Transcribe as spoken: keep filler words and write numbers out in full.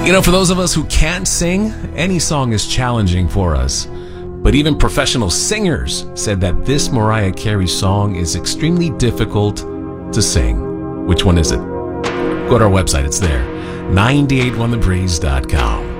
You know, for those of us who can't sing, any song is challenging for us. But even professional singers said that this Mariah Carey song is extremely difficult to sing. Which one is it? Go to our website, it's there, nine eight one the breeze dot com.